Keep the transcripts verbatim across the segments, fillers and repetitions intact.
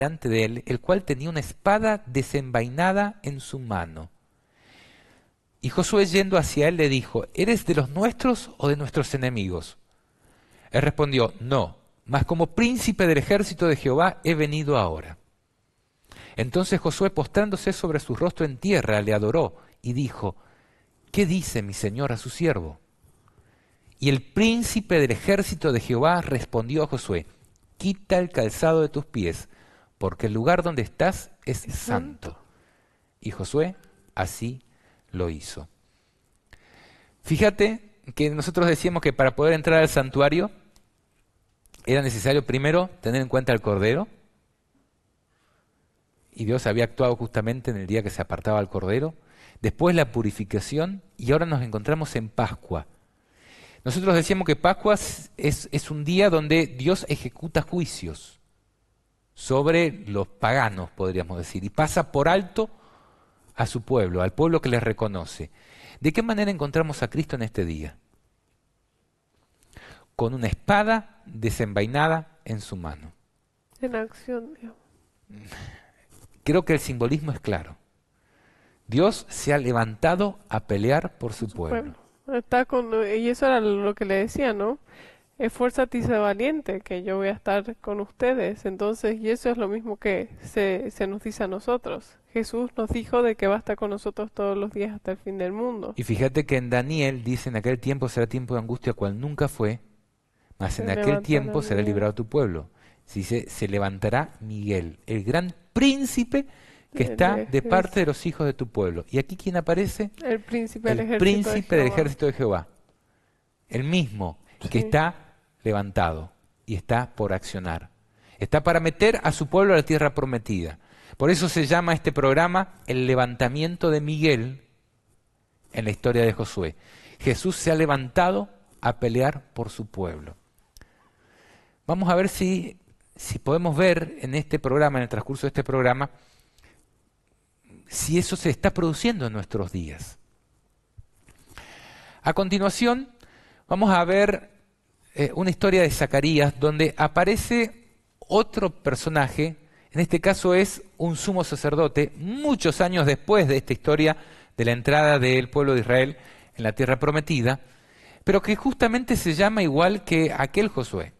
delante de él, el cual tenía una espada desenvainada en su mano. Y Josué, yendo hacia él, le dijo: ¿Eres de los nuestros o de nuestros enemigos? Él respondió: No, mas como príncipe del ejército de Jehová he venido ahora. Entonces Josué, postrándose sobre su rostro en tierra, le adoró y dijo: ¿Qué dice mi señor a su siervo? Y el príncipe del ejército de Jehová respondió a Josué: Quita el calzado de tus pies, porque el lugar donde estás es santo. Y Josué así lo hizo. Fíjate que nosotros decíamos que para poder entrar al santuario era necesario primero tener en cuenta el cordero, y Dios había actuado justamente en el día que se apartaba el cordero, después la purificación, y ahora nos encontramos en Pascua. Nosotros decíamos que Pascua es, es un día donde Dios ejecuta juicios sobre los paganos, podríamos decir, y pasa por alto a su pueblo, al pueblo que les reconoce. ¿De qué manera encontramos a Cristo en este día? Con una espada desenvainada en su mano. En acción, Dios. Creo que el simbolismo es claro. Dios se ha levantado a pelear por su, Su pueblo. pueblo. Está con, y eso era lo que le decía, ¿no? Esfuérzate y sé valiente, que yo voy a estar con ustedes. Entonces, y eso es lo mismo que se, se nos dice a nosotros. Jesús nos dijo de que va a estar con nosotros todos los días hasta el fin del mundo. Y fíjate que en Daniel dice: en aquel tiempo será tiempo de angustia cual nunca fue, mas en Se aquel levantará tiempo será Miguel. librado tu pueblo. Se dice: se levantará Miguel, el gran príncipe que El está de ejército. parte de los hijos de tu pueblo. ¿Y aquí quién aparece? El príncipe del El ejército príncipe de del Jehová. ejército de Jehová. El mismo que Sí. está levantado y está por accionar. Está para meter a su pueblo a la tierra prometida. Por eso se llama este programa el levantamiento de Miguel en la historia de Josué. Jesús se ha levantado a pelear por su pueblo. Vamos a ver si, si podemos ver en este programa, en el transcurso de este programa, si eso se está produciendo en nuestros días. A continuación, vamos a ver eh, una historia de Zacarías donde aparece otro personaje. En este caso es un sumo sacerdote, muchos años después de esta historia de la entrada del pueblo de Israel en la tierra prometida, pero que justamente se llama igual que aquel Josué.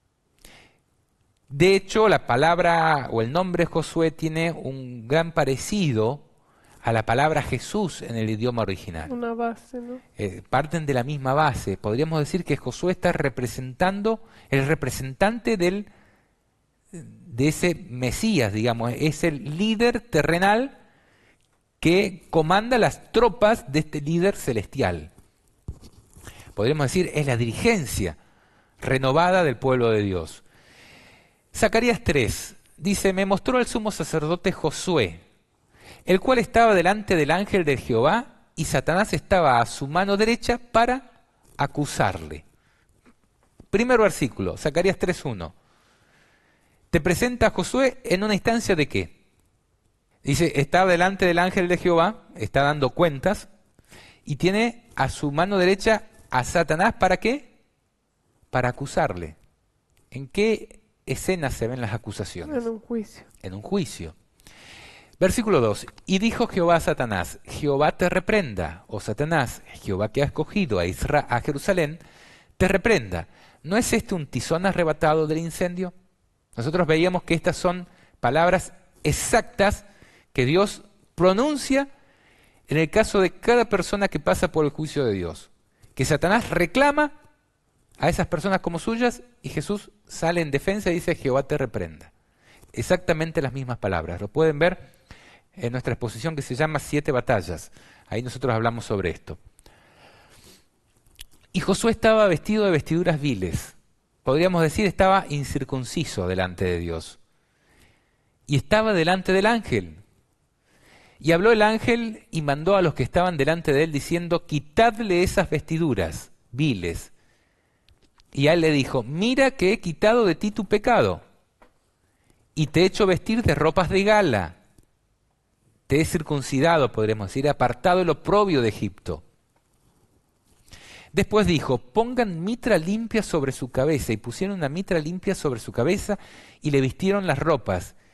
De hecho, la palabra o el nombre Josué tiene un gran parecido a la palabra Jesús en el idioma original. Una base, ¿no? Eh, parten de la misma base. Podríamos decir que Josué está representando, el representante del, de ese Mesías, digamos, es el líder terrenal que comanda las tropas de este líder celestial. Podríamos decir, es la dirigencia renovada del pueblo de Dios. Zacarías tres dice: me mostró el sumo sacerdote Josué, el cual estaba delante del ángel de Jehová, y Satanás estaba a su mano derecha para acusarle. Primer versículo, Zacarías tres uno. Te presenta a Josué en una instancia de qué. Dice, estaba delante del ángel de Jehová, está dando cuentas, y tiene a su mano derecha a Satanás, ¿para qué? Para acusarle. ¿En qué escena se ven las acusaciones? En un juicio. En un juicio. Versículo dos. Y dijo Jehová a Satanás: Jehová te reprenda, oh Satanás, Jehová que ha escogido a, Isra a Jerusalén, te reprenda. ¿No es este un tizón arrebatado del incendio? Nosotros veíamos que estas son palabras exactas que Dios pronuncia en el caso de cada persona que pasa por el juicio de Dios. Que Satanás reclama a esas personas como suyas y Jesús sale en defensa y dice: Jehová te reprenda. Exactamente las mismas palabras. Lo pueden ver en nuestra exposición que se llama Siete Batallas. Ahí nosotros hablamos sobre esto. Y Josué estaba vestido de vestiduras viles. Podríamos decir, estaba incircunciso delante de Dios. Y estaba delante del ángel. Y habló el ángel y mandó a los que estaban delante de él diciendo: quitadle esas vestiduras viles. Y a él le dijo: mira que he quitado de ti tu pecado, y te he hecho vestir de ropas de gala. Te he circuncidado, podremos decir, apartado el oprobio de Egipto. Después dijo: pongan mitra limpia sobre su cabeza. Y pusieron una mitra limpia sobre su cabeza y le vistieron las ropas.